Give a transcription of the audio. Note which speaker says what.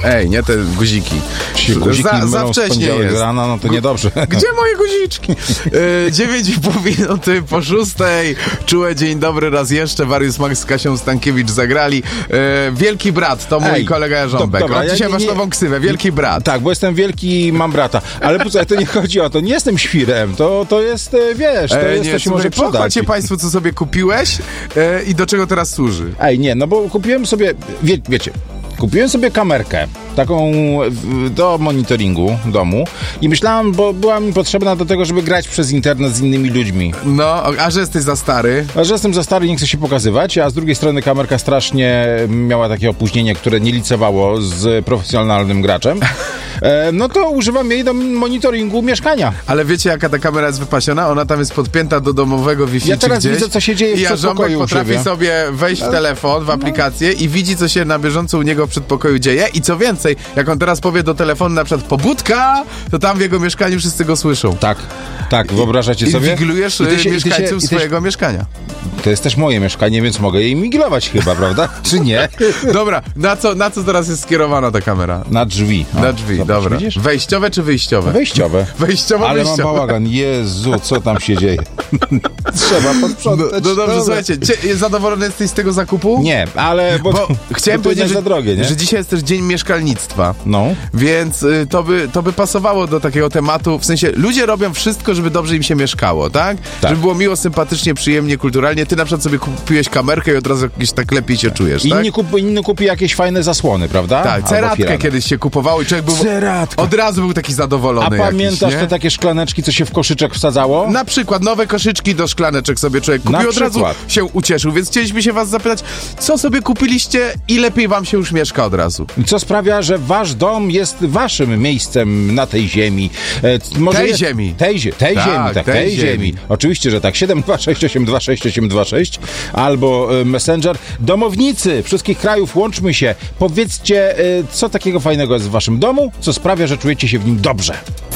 Speaker 1: Ej, nie te guziki.
Speaker 2: Guziki
Speaker 1: Za wcześnie jest.
Speaker 2: Rano, no to niedobrze.
Speaker 1: Gdzie moje guziczki? 9,5 minuty po 6. Czułe dzień dobry raz jeszcze. Warius Max z Kasią Stankiewicz zagrali. Wielki brat, to mój kolega Jarząbek.
Speaker 2: Dobra,
Speaker 1: Dzisiaj masz nową ksywę. Wielki brat.
Speaker 2: Tak, bo jestem wielki i mam brata. Ale to nie chodzi o to. Nie jestem świrem. To jest, wiesz, to się może przydać.
Speaker 1: Pochwalcie państwu, co sobie kupiłeś i do czego teraz służy.
Speaker 2: Ej, nie, no bo kupiłem sobie, wiecie, kupiłem sobie kamerkę, taką do monitoringu domu i myślałem, bo była mi potrzebna do tego, żeby grać przez internet z innymi ludźmi.
Speaker 1: No, a że jesteś za stary?
Speaker 2: A że jestem za stary, nie chcę się pokazywać, a z drugiej strony kamerka strasznie miała takie opóźnienie, które nie licewało z profesjonalnym graczem. No to używam jej do monitoringu mieszkania.
Speaker 1: Ale wiecie, jaka ta kamera jest wypasiona? Ona tam jest podpięta do domowego Wi-Fi.
Speaker 2: Ja teraz
Speaker 1: gdzieś.
Speaker 2: widzę, co się dzieje w przedpokoju.
Speaker 1: I potrafi sobie wejść w telefon, w aplikację i widzi, co się na bieżąco u niego w przedpokoju dzieje. I co więcej, jak on teraz powie do telefonu na przykład pobudka, to tam w jego mieszkaniu wszyscy go słyszą.
Speaker 2: Tak, wyobrażacie sobie?
Speaker 1: I wigilujesz mieszkańców swojego mieszkania.
Speaker 2: To jest też moje mieszkanie, więc mogę jej migilować chyba, prawda? Czy nie?
Speaker 1: Dobra, na co teraz jest skierowana ta kamera?
Speaker 2: Na drzwi.
Speaker 1: Na drzwi, dobra.
Speaker 2: Widzisz?
Speaker 1: Wejściowe czy wyjściowe?
Speaker 2: Wejściowe. Ale mam bałagan. Jezu, co tam się dzieje? Trzeba posprzątać.
Speaker 1: No dobrze, słuchajcie, zadowolony jesteś z tego zakupu?
Speaker 2: Nie, ale bo
Speaker 1: chciałem powiedzieć,
Speaker 2: za drogie, nie?
Speaker 1: że dzisiaj jest też dzień mieszkalnictwa.
Speaker 2: No.
Speaker 1: Więc to by pasowało do takiego tematu. W sensie, ludzie robią wszystko, żeby dobrze im się mieszkało, tak? Żeby było miło, sympatycznie, przyjemnie, kulturalnie. Ty na przykład sobie kupiłeś kamerkę i od razu jakoś tak lepiej się czujesz, tak?
Speaker 2: Inny kupi jakieś fajne zasłony, prawda?
Speaker 1: Tak, ceratkę kiedyś się kupowało i człowiek był...
Speaker 2: Ceratka.
Speaker 1: Od razu był taki zadowolony.
Speaker 2: A pamiętasz te takie szklaneczki, co się w koszyczek wsadzało?
Speaker 1: Na przykład nowe koszyczki do szklaneczek sobie człowiek kupił, od razu się ucieszył. Więc chcieliśmy się was zapytać, co sobie kupiliście i lepiej wam się już mieszka od razu.
Speaker 2: Co sprawia, że wasz dom jest waszym miejscem na tej ziemi.
Speaker 1: Tej ziemi.
Speaker 2: Tej ziemi. Oczywiście, że tak. 726826826 albo Messenger. Domownicy wszystkich krajów, łączmy się. Powiedzcie, co takiego fajnego jest w waszym domu, co sprawia, że czujecie się w nim dobrze.